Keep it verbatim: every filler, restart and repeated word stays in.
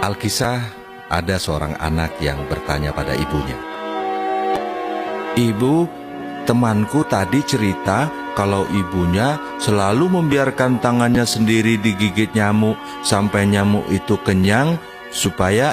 Alkisah, ada seorang anak yang bertanya pada ibunya, "Ibu, temanku tadi cerita kalau ibunya selalu membiarkan tangannya sendiri digigit nyamuk sampai nyamuk itu kenyang supaya